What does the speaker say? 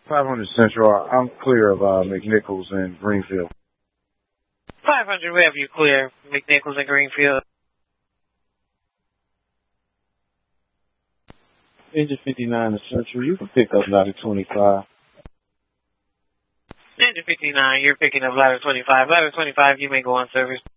500 Central. I'm clear of McNichols and Greenfield. 500, we have you clear, McNichols and Greenfield. Engine 59 Central, you can pick up ladder 25. Engine 59, you're picking up ladder 25. Ladder 25, you may go on service.